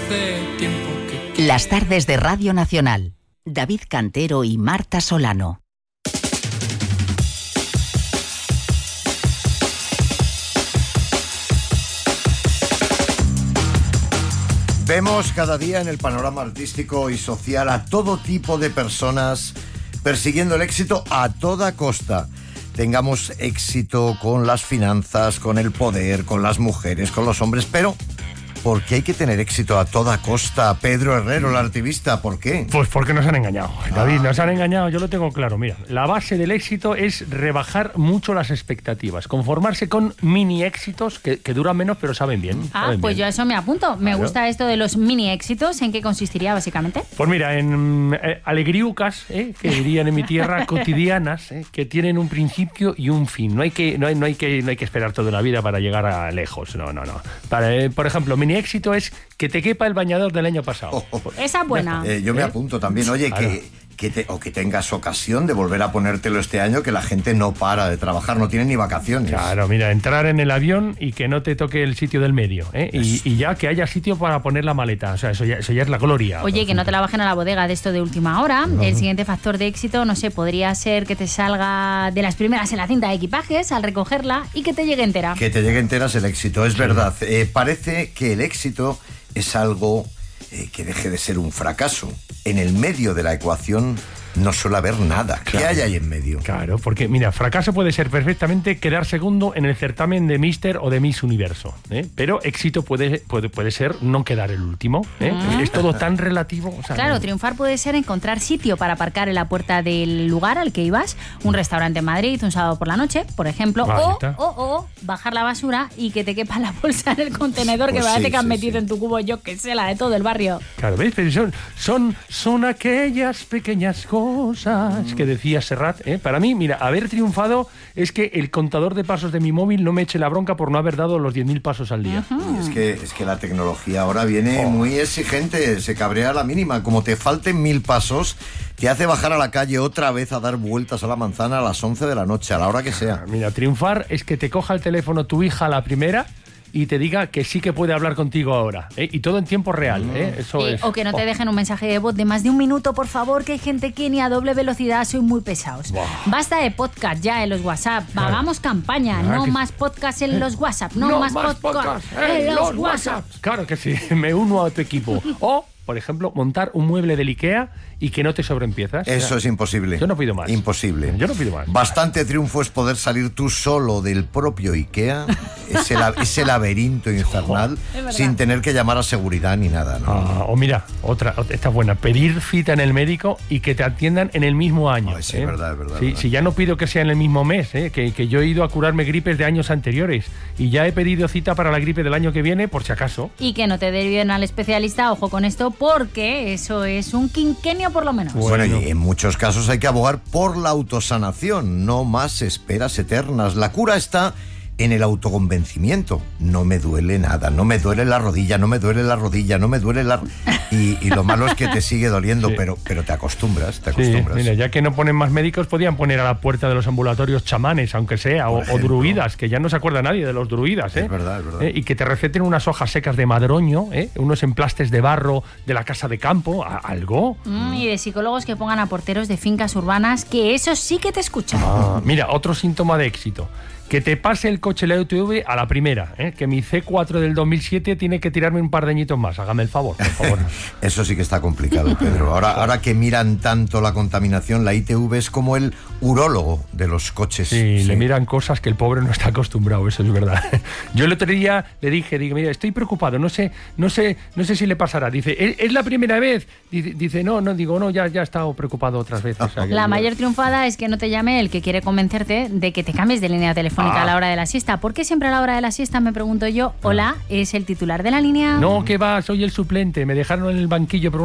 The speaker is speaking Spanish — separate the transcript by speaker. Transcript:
Speaker 1: hace tiempo que...
Speaker 2: Las tardes de Radio Nacional. David Cantero y Marta Solano.
Speaker 3: Vemos cada día en el panorama artístico y social a todo tipo de personas persiguiendo el éxito a toda costa. Tengamos éxito con las finanzas, con el poder, con las mujeres, con los hombres, pero ¿por qué hay que tener éxito a toda costa? Pedro Herrero, el activista, ¿por qué?
Speaker 4: Pues porque nos han engañado, David, nos han engañado, yo lo tengo claro. Mira, la base del éxito es rebajar mucho las expectativas, conformarse con mini éxitos que duran menos pero saben bien.
Speaker 5: Pues bien. Yo a eso me apunto. Me gusta esto de los mini éxitos. ¿En qué consistiría básicamente?
Speaker 4: Pues mira, en alegriucas, que dirían en mi tierra, cotidianas, que tienen un principio y un fin. No hay que esperar toda una vida para llegar a lejos. No. Por ejemplo, mini éxito es que te quepa el bañador del año pasado.
Speaker 5: Esa es buena.
Speaker 3: Yo me apunto también. Oye,
Speaker 4: claro.
Speaker 3: que tengas ocasión de volver a ponértelo este año, que la gente no para de trabajar, no tiene ni vacaciones.
Speaker 4: Claro, mira, entrar en el avión y que no te toque el sitio del medio, y ya que haya sitio para poner la maleta. O sea, eso ya es la gloria.
Speaker 5: Oye, que no te la bajen a la bodega de esto de última hora. No. El siguiente factor de éxito, no sé, podría ser que te salga de las primeras en la cinta de equipajes al recogerla y que te llegue entera.
Speaker 3: Que te llegue entera es el éxito, es verdad. Parece que el éxito es algo que deje de ser un fracaso. En el medio de la ecuación no suele haber nada. Claro. ¿Qué hay ahí en medio?
Speaker 4: Claro, porque mira, fracaso puede ser perfectamente quedar segundo en el certamen de Mister o de Miss Universo, pero éxito puede ser no quedar el último. Es todo tan relativo. O sea,
Speaker 5: claro, triunfar puede ser encontrar sitio para aparcar en la puerta del lugar al que ibas, un restaurante en Madrid un sábado por la noche, por ejemplo, o bajar la basura y que te quepa la bolsa en el contenedor, que parece que han metido en tu cubo, yo que sé, la de todo el barrio.
Speaker 4: Claro, ¿ves? Pero son aquellas pequeñas cosas que decía Serrat. Para mí, mira, haber triunfado es que el contador de pasos de mi móvil no me eche la bronca por no haber dado los 10.000 pasos al día.
Speaker 3: Es que la tecnología ahora viene muy exigente, se cabrea a la mínima. Como te falten 1.000 pasos, te hace bajar a la calle otra vez a dar vueltas a la manzana a las 11 de la noche, a la hora que sea.
Speaker 4: Mira, triunfar es que te coja el teléfono tu hija a la primera y te diga que sí que puede hablar contigo ahora, y todo en tiempo real. Eso es.
Speaker 5: O que no te dejen un mensaje de voz de más de un minuto, por favor, que hay gente que ni a doble velocidad, soy muy pesados. Basta de podcast ya en los WhatsApp. Claro. Hagamos campaña. No más podcast en los WhatsApp. No más podcast en los WhatsApp.
Speaker 4: Claro que sí, me uno a tu equipo. O, por ejemplo, montar un mueble del IKEA y que no te sobreempiezas.
Speaker 3: Eso es imposible.
Speaker 4: Yo no pido más.
Speaker 3: Imposible.
Speaker 4: Yo no pido más.
Speaker 3: Bastante triunfo es poder salir tú solo del propio IKEA, ese laberinto infernal, sin tener que llamar a seguridad ni nada, ¿no?
Speaker 4: O mira, esta es buena, pedir cita en el médico y que te atiendan en el mismo año.
Speaker 3: Sí, es verdad.
Speaker 4: Si ya no pido que sea en el mismo mes, que yo he ido a curarme gripes de años anteriores y ya he pedido cita para la gripe del año que viene, por si acaso.
Speaker 5: Y que no te deriven al especialista, ojo con esto, porque eso es un quinquenio por lo menos.
Speaker 3: Bueno, y en muchos casos hay que abogar por la autosanación, no más esperas eternas. La cura está en el autoconvencimiento. No me duele nada, no me duele la rodilla, no me duele la rodilla, no me duele la... Y lo malo es que te sigue doliendo, pero te acostumbras,
Speaker 4: Mira, ya que no ponen más médicos, podían poner a la puerta de los ambulatorios chamanes, aunque sea, o druidas, que ya no se acuerda nadie de los druidas.
Speaker 3: Es verdad.
Speaker 4: Y que te receten unas hojas secas de madroño, unos emplastes de barro de la casa de campo, algo.
Speaker 5: Y de psicólogos que pongan a porteros de fincas urbanas, que eso sí que te escuchan.
Speaker 4: Mira, otro síntoma de éxito. Que te pase el coche la UTV a la primera, que mi C4 del 2007 tiene que tirarme un par de añitos más. Hágame el favor, por favor.
Speaker 3: Eso sí que está complicado, Pedro. Ahora que miran tanto la contaminación, la ITV es como el urólogo de los coches.
Speaker 4: Sí, le miran cosas que el pobre no está acostumbrado, eso es verdad. Yo el otro día le dije, mira, estoy preocupado, no sé si le pasará. Dice, ¿es la primera vez? Dice, no, ya he estado preocupado otras veces. O sea,
Speaker 5: la mayor triunfada es que no te llame el que quiere convencerte de que te cambies de línea telefónica a la hora de la siesta. ¿Por qué siempre a la hora de la siesta, me pregunto yo? Hola, ¿es el titular de la línea?
Speaker 4: No, que va, soy el suplente. Me dejaron en el banquillo por